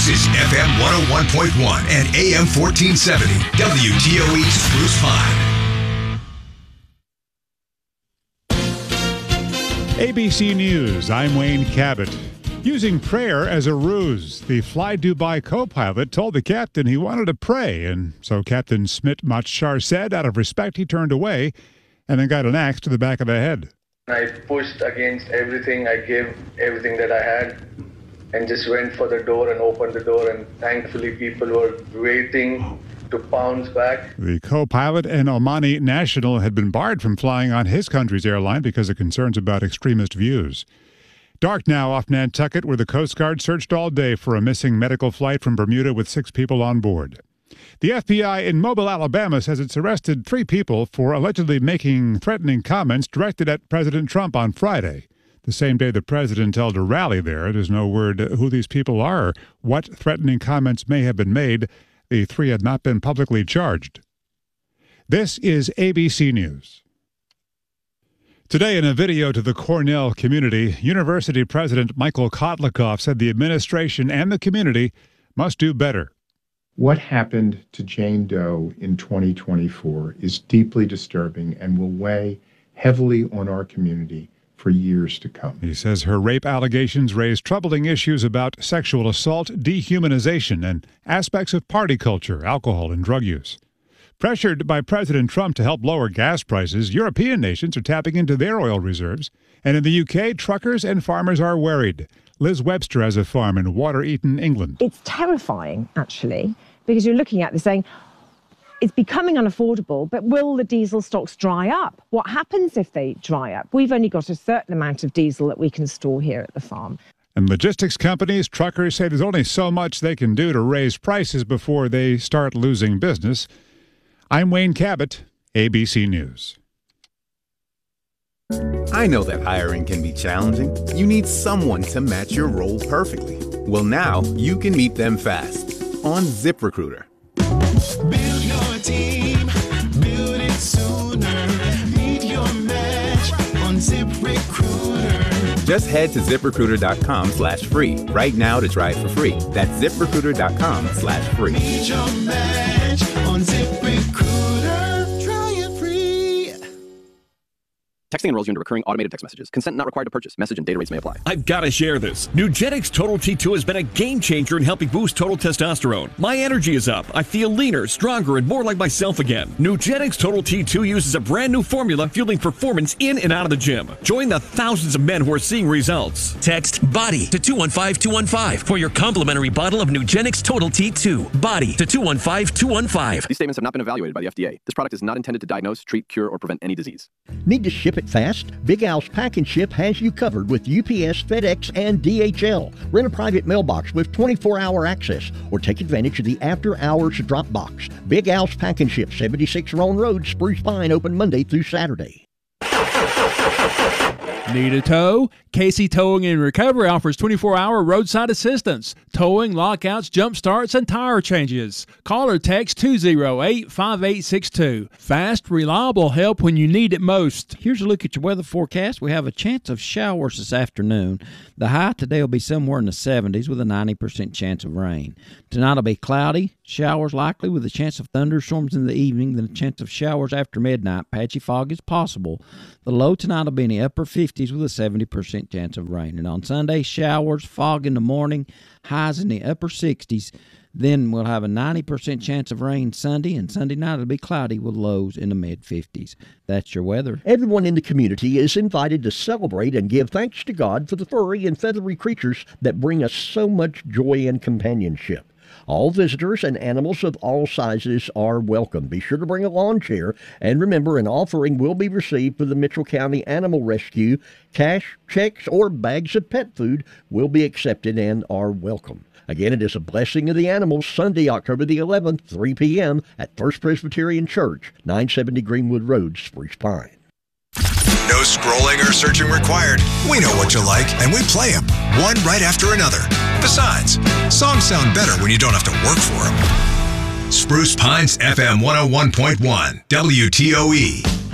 This is FM 101.1 and AM 1470. WTOE Spruce Pine. ABC News, I'm Wayne Cabot. Using prayer as a ruse, the Fly Dubai co-pilot told the captain he wanted to pray, and so Captain Smit Matshar said out of respect he turned away and then got an axe to the back of the head. I pushed against everything. I gave everything that I had and just went for the door and opened the door, and thankfully people were waiting to pounce back. The co-pilot and Omani national had been barred from flying on his country's airline because of concerns about extremist views. Dark now off Nantucket, where the Coast Guard searched all day for a missing medical flight from Bermuda with 6 people on board. The FBI in Mobile, Alabama says it's arrested 3 people for allegedly making threatening comments directed at President Trump on Friday. The same day the president held a rally there. There's no word who these people are, what threatening comments may have been made. The 3 had not been publicly charged. This is ABC News. Today, in a video to the Cornell community, University President Michael Kotlikoff said the administration and the community must do better. What happened to Jane Doe in 2024 is deeply disturbing and will weigh heavily on our community for years to come. He says her rape allegations raise troubling issues about sexual assault, dehumanization, and aspects of party culture, alcohol, and drug use. Pressured by President Trump to help lower gas prices, European nations are tapping into their oil reserves. And in the UK, truckers and farmers are worried. Liz Webster has a farm in Water-Eaton, England. It's terrifying, actually, because you're looking at this saying, it's becoming unaffordable, but will the diesel stocks dry up? What happens if they dry up? We've only got a certain amount of diesel that we can store here at the farm. And logistics companies, truckers say there's only so much they can do to raise prices before they start losing business. I'm Wayne Cabot, ABC News. I know that hiring can be challenging. You need someone to match your role perfectly. Well, now you can meet them fast on ZipRecruiter. Build your team, build it sooner. Meet your match on ZipRecruiter. Just head to ZipRecruiter.com/free right now to try it for free. That's ZipRecruiter.com/free. Meet your match on ZipRecruiter. Try it free. Texting enrolls you into recurring automated text messages. Consent not required to purchase. Message and data rates may apply. I've got to share this. Nugenix Total T2 has been a game changer in helping boost total testosterone. My energy is up. I feel leaner, stronger, and more like myself again. Nugenix Total T2 uses a brand new formula fueling performance in and out of the gym. Join the thousands of men who are seeing results. Text BODY to 215215 for your complimentary bottle of Nugenix Total T2. BODY to 215215. These statements have not been evaluated by the FDA. This product is not intended to diagnose, treat, cure, or prevent any disease. Need to ship it fast? Big Al's Pack and Ship has you covered with UPS, FedEx, and DHL. Rent a private mailbox with 24-hour access or take advantage of the after-hours drop box. Big Al's Pack and Ship, 76 Roan Road, Spruce Pine, open Monday through Saturday. Need a tow? Casey Towing and Recovery offers 24-hour roadside assistance, towing, lockouts, jump starts, and tire changes. Call or text 208-5862. Fast, reliable help when you need it most. Here's a look at your weather forecast. We have a chance of showers this afternoon. The high today will be somewhere in the 70s with a 90% chance of rain. Tonight will be cloudy, showers likely with a chance of thunderstorms in the evening, then a chance of showers after midnight. Patchy fog is possible. The low tonight will be in the upper 50s with a 70% chance of rain. And on Sunday, showers, fog in the morning, highs in the upper 60s. Then we'll have a 90% chance of rain Sunday, and Sunday night it'll be cloudy with lows in the mid-50s. That's your weather. Everyone in the community is invited to celebrate and give thanks to God for the furry and feathery creatures that bring us so much joy and companionship. All visitors and animals of all sizes are welcome. Be sure to bring a lawn chair, and remember, an offering will be received for the Mitchell County Animal Rescue. Cash, checks, or bags of pet food will be accepted and are welcome. Again, it is a Blessing of the Animals, Sunday, October the 11th, 3 p.m. at First Presbyterian Church, 970 Greenwood Road, Spruce Pine. No scrolling or searching required. We know what you like, and we play them, one right after another. Besides, songs sound better when you don't have to work for them. Spruce Pines FM 101.1, WTOE.